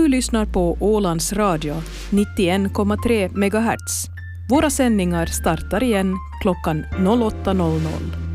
Du lyssnar på Ålands Radio 91,3 MHz. Våra sändningar startar igen klockan 08.00.